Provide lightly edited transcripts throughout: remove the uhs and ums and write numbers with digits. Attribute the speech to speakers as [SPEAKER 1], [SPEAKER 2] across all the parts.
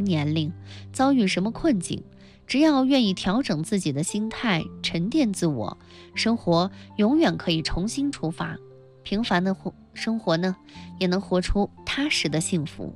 [SPEAKER 1] 年龄，遭遇什么困境，只要愿意调整自己的心态，沉淀自我，生活永远可以重新出发。平凡的生活呢，也能活出踏实的幸福。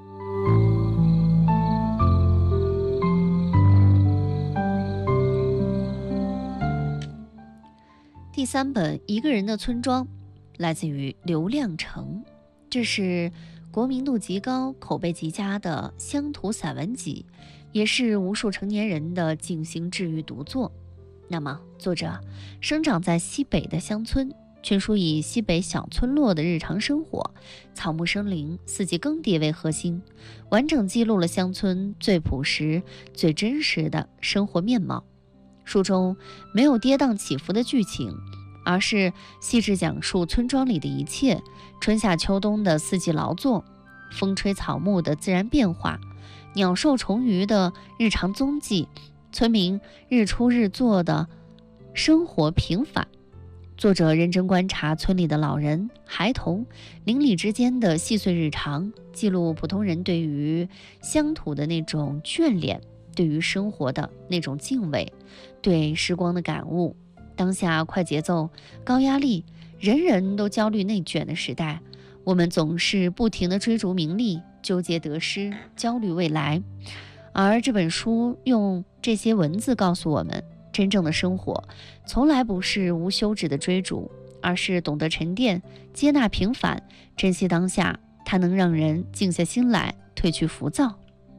[SPEAKER 1] 第3本《一个人的村庄》来自于刘亮程，这是国民度极高、口碑极佳的乡土散文集，也是无数成年人的静心治愈读作。那么，作者生长在西北的乡村，全书以西北小村落的日常生活、草木生灵、四季更迭为核心，完整记录了乡村最朴实、最真实的生活面貌。书中没有跌宕起伏的剧情，而是细致讲述村庄里的一切，春夏秋冬的四季劳作，风吹草木的自然变化，鸟兽虫鱼的日常踪迹，村民日出日作的生活平凡。作者认真观察村里的老人、孩童、邻里之间的细碎日常，记录普通人对于乡土的那种眷恋，对于生活的那种敬畏，对时光的感悟。当下快节奏、高压力、人人都焦虑内卷的时代，我们总是不停地追逐名利，纠结得失，焦虑未来。而这本书用这些文字告诉我们，真正的生活从来不是无休止的追逐，而是懂得沉淀，接纳平凡，珍惜当下。它能让人静下心来，褪去浮躁。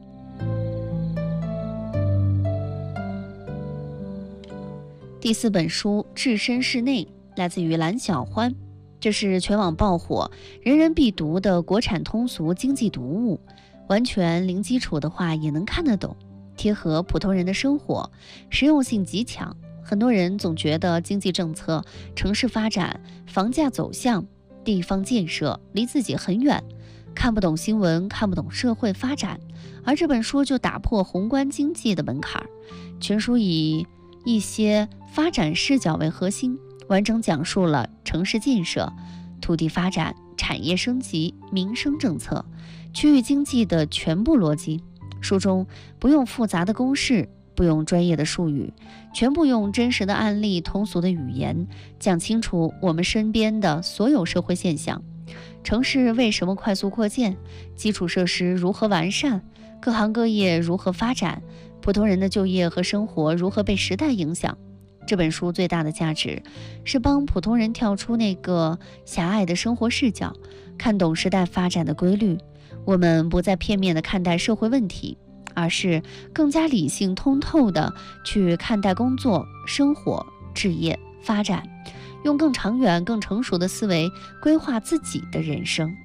[SPEAKER 1] 第4本书《置身事内》来自于蓝小欢，这是全网爆火、人人必读的国产通俗经济读物，完全零基础的话也能看得懂，贴合普通人的生活，实用性极强。很多人总觉得经济政策、城市发展、房价走向、地方建设离自己很远，看不懂新闻，看不懂社会发展。而这本书就打破宏观经济的门槛，全书以一些发展视角为核心，完整讲述了城市建设、土地发展、产业升级、民生政策、区域经济的全部逻辑。书中不用复杂的公式，不用专业的术语，全部用真实的案例、通俗的语言讲清楚我们身边的所有社会现象。城市为什么快速扩建？基础设施如何完善？各行各业如何发展？普通人的就业和生活如何被时代影响？这本书最大的价值是帮普通人跳出那个狭隘的生活视角，看懂时代发展的规律。我们不再片面地看待社会问题，而是更加理性通透地去看待工作、生活、置业、发展，用更长远、更成熟的思维规划自己的人生。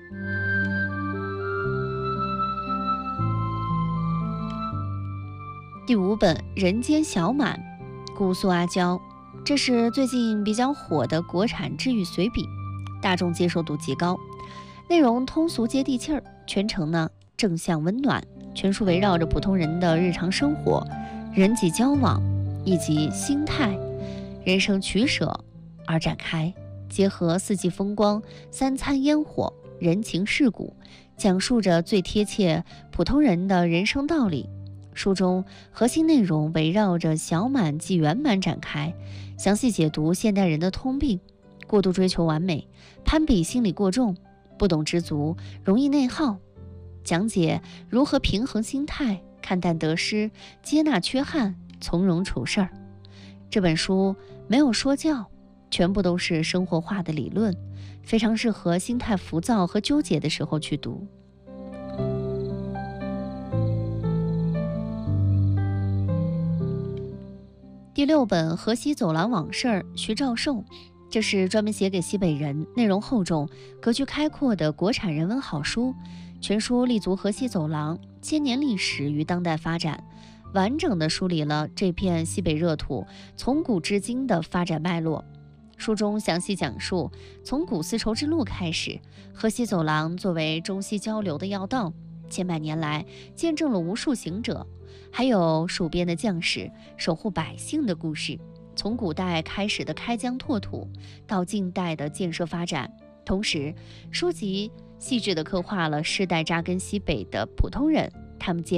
[SPEAKER 1] 第5本《人间小满》，姑苏阿娇，这是最近比较火的国产治愈随笔，大众接受度极高，内容通俗接地气儿，全程呢正向温暖。全书围绕着普通人的日常生活、人际交往以及心态、人生取舍而展开，结合四季风光、三餐烟火、人情世故，讲述着最贴切普通人的人生道理。书中核心内容围绕着小满即圆满展开，详细解读现代人的通病：过度追求完美，攀比心理过重，不懂知足，容易内耗。讲解如何平衡心态，看淡得失，接纳缺憾，从容处事儿。这本书没有说教，全部都是生活化的理论，非常适合心态浮躁和纠结的时候去读。第6本《河西走廊往事》，徐兆寿，这是专门写给西北人，内容厚重、格局开阔的国产人文好书。全书立足河西走廊千年历史与当代发展，完整地梳理了这片西北热土从古至今的发展脉络。书中详细讲述从古丝绸之路开始，河西走廊作为中西交流的要道，千百年来见证了无数行者，还有戍边的将士守护百姓的故事。从古代开始的开疆拓土，到近代的建设发展，同时书籍细致地刻画了世代扎根西北的普通人，他们